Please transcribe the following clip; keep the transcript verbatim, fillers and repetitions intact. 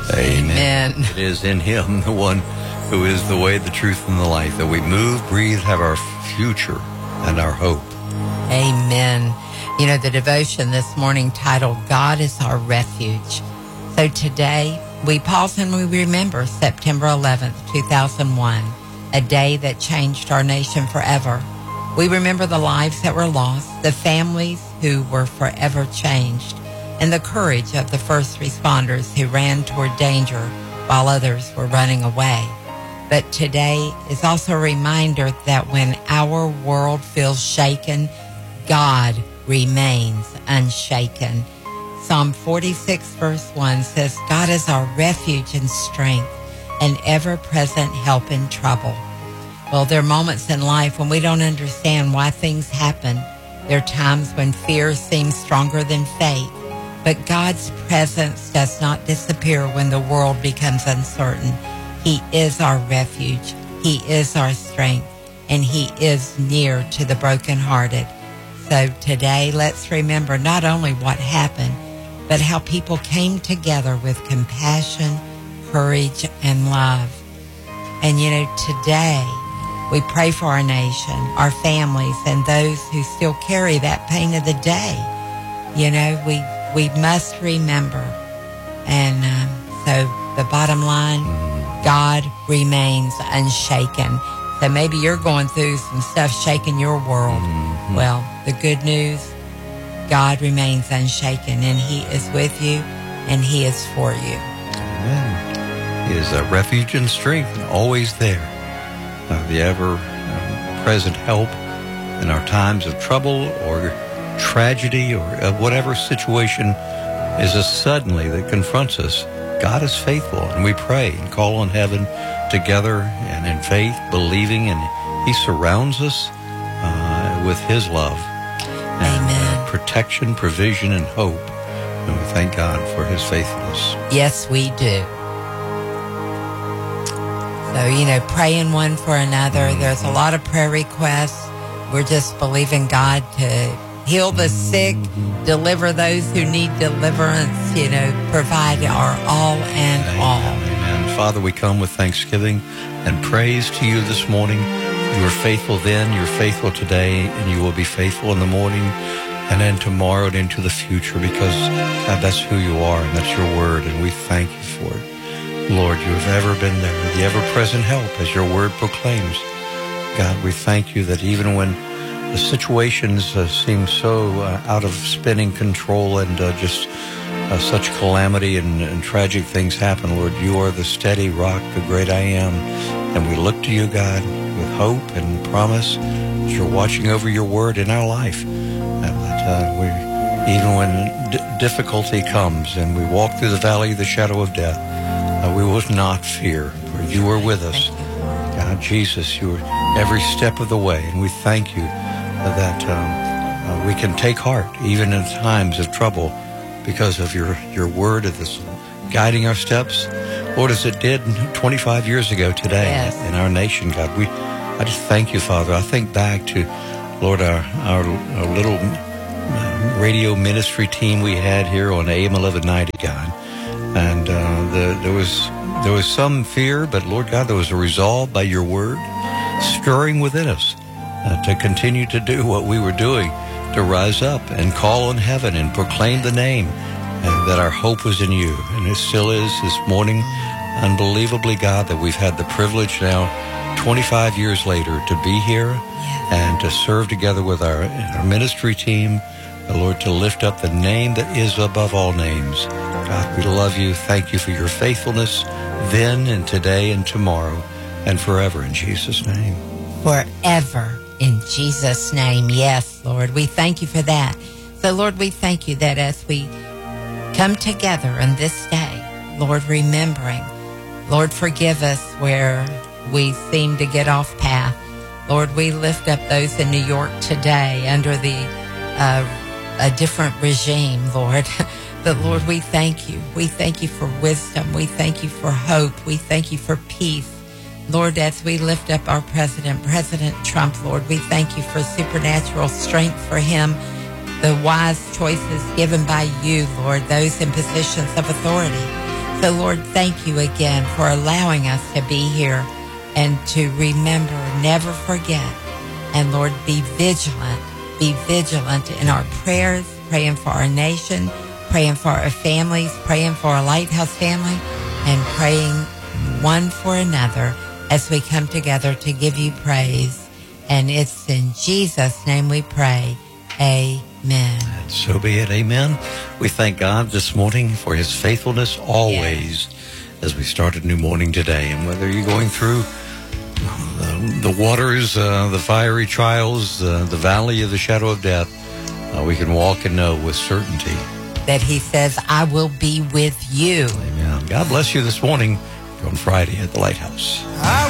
Amen. Amen. It is in Him, the one who is the way, the truth, and the life, that we move, breathe, have our future and our hope. Amen. You know, the devotion this morning titled, God is Our Refuge. So today, we pause and we remember September eleventh, two thousand one, a day that changed our nation forever. We remember the lives that were lost, the families who were forever changed, and the courage of the first responders who ran toward danger while others were running away. But today is also a reminder that when our world feels shaken, God remains unshaken. Psalm forty-six verse one says, God is our refuge and strength, an ever-present help in trouble. Well, there are moments in life when we don't understand why things happen. There are times when fear seems stronger than faith. But God's presence does not disappear when the world becomes uncertain. He is our refuge. He is our strength. And He is near to the brokenhearted. So today, let's remember not only what happened, but how people came together with compassion, courage, and love. And you know, today, we pray for our nation, our families, and those who still carry that pain of the day. You know, we we must remember. And um, so the bottom line, God remains unshaken. So maybe you're going through some stuff shaking your world. Mm-hmm. Well, the good news, God remains unshaken, and He is with you, and He is for you. Amen. He is a refuge and strength, and always there. Uh, the ever-present um, help in our times of trouble or tragedy or uh, whatever situation is a suddenly that confronts us. God is faithful, and we pray and call on heaven together and in faith, believing, and He surrounds us uh, with His love. And, Amen. Uh, protection, provision, and hope. And we thank God for His faithfulness. Yes, we do. So, you know, praying one for another. Mm-hmm. There's a lot of prayer requests. We're just believing God to heal the sick, mm-hmm. deliver those who need deliverance, you know, provide our all and Amen. all. Amen. Father, we come with thanksgiving and praise to You this morning. You were faithful then, You're faithful today, and You will be faithful in the morning and then tomorrow and into the future, because, God, that's who You are, and that's Your word, and we thank You for it. Lord, You have ever been there, the ever-present help, as Your word proclaims. God, we thank You that even when the situations uh, seem so uh, out of spinning control and uh, just uh, such calamity and, and tragic things happen, Lord, You are the steady rock, the great I am. And we look to You, God, with hope and promise that You're watching over Your word in our life. And that uh, we, even when d- difficulty comes and we walk through the valley of the shadow of death, uh, we will not fear, for You are with us. God, Jesus, You are every step of the way. And we thank You that um, uh, we can take heart even in times of trouble because of your, your word of this guiding our steps, Lord, as it did twenty-five years ago today. Yes. In our nation, God. We, I just thank You, Father. I think back to, Lord, our, our, our little radio ministry team we had here on A M eleven ninety, God. And uh, the, there was there was some fear, but Lord God, there was a resolve by Your word stirring within us uh, to continue to do what we were doing, to rise up and call on heaven and proclaim the name, and that our hope was in You. And it still is this morning, unbelievably, God, that we've had the privilege now, twenty-five years later, to be here yes. and to serve together with our, our ministry team, the Lord, to lift up the name that is above all names. God, we love You. Thank You for Your faithfulness then and today and tomorrow and forever in Jesus' name. Forever in Jesus' name. Yes, Lord. We thank You for that. So, Lord, we thank You that as we come together on this day, Lord, remembering, Lord, forgive us where we seem to get off path. Lord, we lift up those in New York today under the uh, a different regime, Lord. But Lord, we thank You. We thank You for wisdom. We thank You for hope. We thank You for peace. Lord, as we lift up our president, President Trump, Lord, we thank You for supernatural strength for him, the wise choices given by You, Lord, those in positions of authority. So, Lord, thank you again for allowing us to be here and to remember, never forget. And, Lord, be vigilant. Be vigilant in our prayers, praying for our nation, praying for our families, praying for our Lighthouse family, and praying one for another as we come together to give you praise. And it's in Jesus' name we pray. Amen. And so be it. Amen. We thank God this morning for his faithfulness always Yes. as we start a new morning today. And whether you're going through the, the waters, uh, the fiery trials, uh, the valley of the shadow of death, uh, we can walk and know with certainty that he says, I will be with you. Amen. God bless you this morning on Friday at the Lighthouse. I